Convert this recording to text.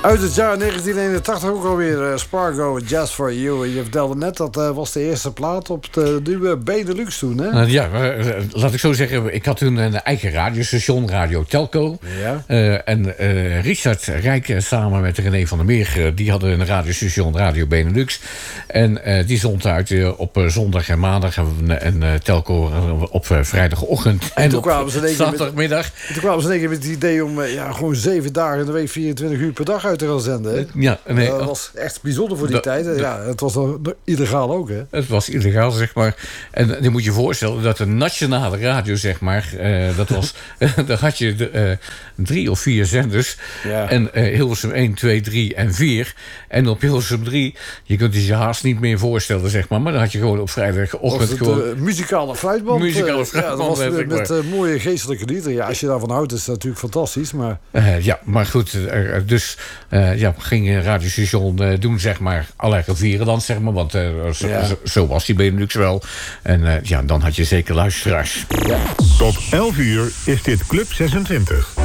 Uit het jaar 1981 ook alweer Spargo, Just For You. Je vertelde net, dat was de eerste plaat op de nieuwe Benelux toen, hè? Ja, laat ik zo zeggen. Ik had toen een eigen radiostation, Radio Telco. Ja. En Richard Rijk samen met René van der Meer... die hadden een radiostation, Radio Benelux. En die zond uit op zondag en maandag... en Telco op vrijdagochtend. En op zaterdagmiddag. Toen kwamen ze in één keer met het idee om gewoon 7 dagen in de week... 24 uur per dag uit te gaan zenden, hè? Ja, nee, dat was echt bijzonder voor die tijd. Ja, het was illegaal ook, hè? Het was illegaal, zeg maar. En je moet je voorstellen dat de nationale radio, zeg maar... dat was... daar had je 3 of 4 zenders. Ja. En Hilversum 1, 2, 3 en 4. En op Hilversum 3... je kunt het je haast niet meer voorstellen, zeg maar. Maar dan had je gewoon op vrijdagochtend... gewoon muzikale fluitband. Muzikale fluitband. Ja, dat was met mooie geestelijke liederen. Ja, als je daarvan houdt, is dat natuurlijk fantastisch. Maar... ja, maar goed. Dus ging een radiostation doen, zeg maar... à la Rivierenland, zeg maar. Want zo was die Benelux wel. En dan had je zeker luisteraars. Ja. Tot 11 uur is dit Club 26.